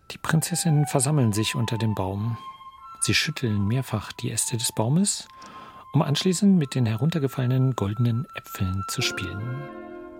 Die Prinzessinnen versammeln sich unter dem Baum. Sie schütteln mehrfach die Äste des Baumes, um anschließend mit den heruntergefallenen goldenen Äpfeln zu spielen.